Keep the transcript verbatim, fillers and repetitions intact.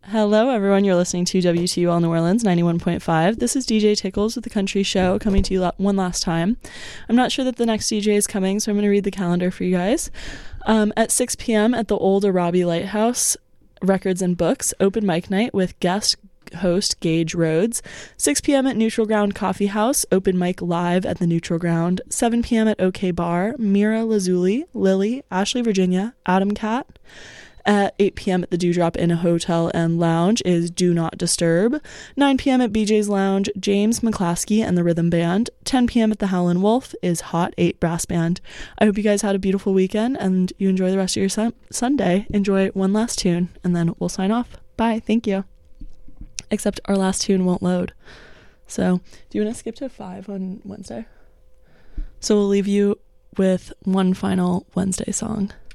Hello, everyone. You're listening to W T U L New Orleans ninety-one point five. This is D J Tickles with The Country Show coming to you la- one last time. I'm not sure that the next D J is coming, so I'm going to read the calendar for you guys. Um, at six p.m. at the Old Arabi Lighthouse Records and Books, open mic night with guest host Gage Rhodes. six p.m. at Neutral Ground Coffee House, open mic live at the Neutral Ground. seven p.m. at OK Bar, Mira Lazuli, Lily, Ashley Virginia, Adam Cat. At eight p.m. at the Dewdrop Inn Hotel and Lounge is Do Not Disturb. nine p.m. at B J's Lounge, James McClaskey and the Rhythm Band. ten p.m. at the Howlin' Wolf is Hot eight Brass Band. I hope you guys had a beautiful weekend and you enjoy the rest of your sun- Sunday. Enjoy one last tune and then we'll sign off. Bye. Thank you. Except our last tune won't load. So, do you want to skip to five on Wednesday? So we'll leave you with one final Wednesday song.